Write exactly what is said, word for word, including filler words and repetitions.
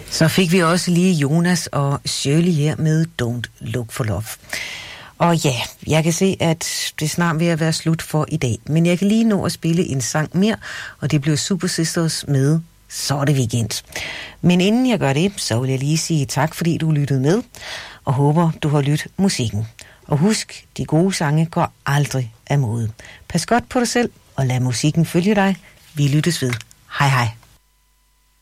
Så fik vi også lige Jonas og Shirley her med Don't Look for Love. Og ja, jeg kan se, at det snart vil være slut for i dag. Men jeg kan lige nå at spille en sang mere, og det bliver Super Sisters med Så er det weekend. Men inden jeg gør det, så vil jeg lige sige tak, fordi du lyttede med, og håber, du har lyttet musikken. Og husk, de gode sange går aldrig af mode. Pas godt på dig selv, og lad musikken følge dig. Vi lyttes ved. Hej hej.